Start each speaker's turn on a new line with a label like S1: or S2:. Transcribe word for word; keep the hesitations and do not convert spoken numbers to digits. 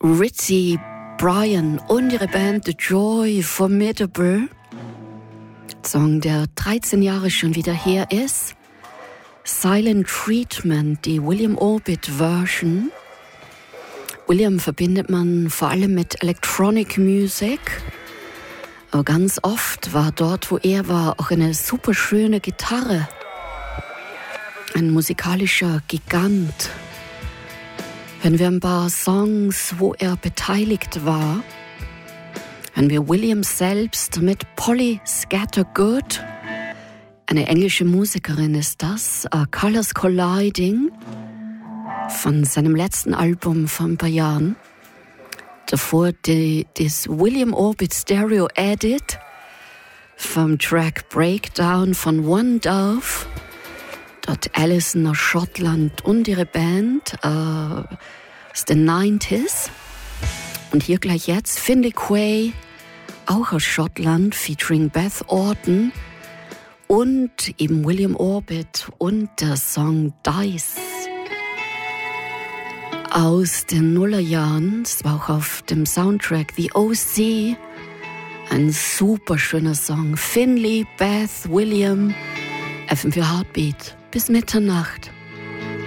S1: Ritzy Bryan und ihre Band The Joy Formidable. Song, der dreizehn Jahre schon wieder her ist. Silent Treatment, die William Orbit Version. William verbindet man vor allem mit Electronic Music. Aber ganz oft war dort, wo er war, auch eine super schöne Gitarre. Ein musikalischer Gigant. Wenn wir ein paar Songs, wo er beteiligt war, wenn wir William selbst mit Polly Scattergood, eine englische Musikerin ist das, uh, Colors Colliding, von seinem letzten Album vor ein paar Jahren. Davor die, das William Orbit Stereo Edit vom Track Breakdown von One Dove. Dort Alison aus Schottland und ihre Band äh, aus den neunziger. Und hier gleich jetzt Finlay Quay, auch aus Schottland, featuring Beth Orton und eben William Orbit und der Song Dice aus den Nullerjahren. Das war auch auf dem Soundtrack The O C. Ein super schöner Song. Finlay, Beth, William, F M vier Heartbeat. Bis Mitternacht.